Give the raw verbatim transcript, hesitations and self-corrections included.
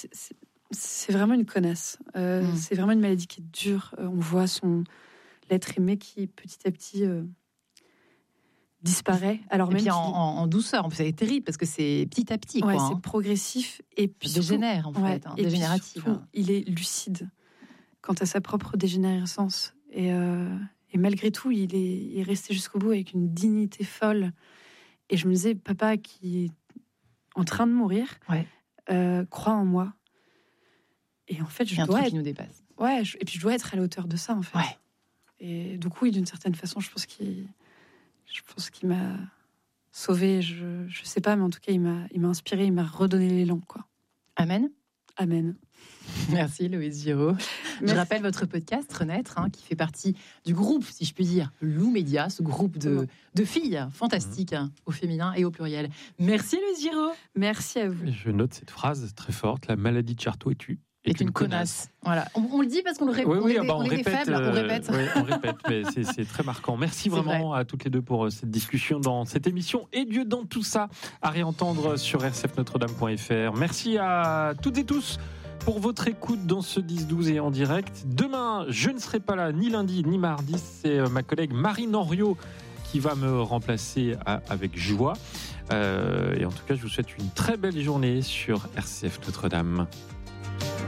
c'est, c'est, c'est vraiment une connasse. Euh, mmh. C'est vraiment une maladie qui est dure. Euh, on voit son l'être aimé qui petit à petit euh, disparaît. Alors et même puis en, en, en douceur, c'est terrible parce que c'est petit à petit. Ouais, quoi, c'est hein. progressif et puis ça dégénère en ouais, fait, hein, et dégénératif. Surtout, hein. Il est lucide quant à sa propre dégénérescence et, euh, et malgré tout, il est, il est resté jusqu'au bout avec une dignité folle. Et je me disais, papa qui est en train de mourir, ouais. euh, croit en moi. Et en fait, je il y a un dois truc être... qui nous dépasse. Ouais, je... et puis je dois être à la hauteur de ça en fait. Ouais. Et donc oui, d'une certaine façon, je pense qu'il, je pense qu'il m'a sauvé. Je, je sais pas, mais en tout cas, il m'a, il m'a inspiré, il m'a redonné l'élan, quoi. Amen. Amen. Merci Loïse Giraud. Je rappelle votre podcast Renaître, hein, qui fait partie du groupe, si je puis dire, Lou Média, ce groupe de, de filles fantastiques, hein, au féminin et au pluriel. Merci Loïse Giraud. Merci à vous. Je note cette phrase très forte, la maladie de Chartot est tue. Est, est une, une connasse. connasse. Voilà. On, on le dit parce qu'on le répète. Oui, oui, on, ah bah, on, on répète, est faibles, euh, on répète. Oui, on répète, mais c'est, c'est très marquant. Merci c'est vraiment vrai. À toutes les deux pour cette discussion dans cette émission. Et Dieu dans tout ça, à réentendre sur r c f notre dame point f r. Merci à toutes et tous pour votre écoute dans ce dix douze et en direct. Demain, je ne serai pas là ni lundi ni mardi. C'est ma collègue Marine Henriot qui va me remplacer à, avec joie. Euh, et en tout cas, je vous souhaite une très belle journée sur R C F Notre-Dame.